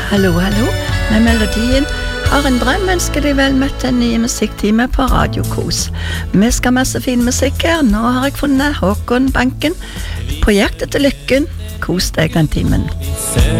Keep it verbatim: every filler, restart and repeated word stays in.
Hallo, hallo. Med melodien Har en drøm ønsker deg vel møtt en ny musikktime på Radio Kos. Vi skal ha masse fin musikk her. Nå har jeg funnet Håkon Banken. På jakt etter lykken. Kos deg den timen.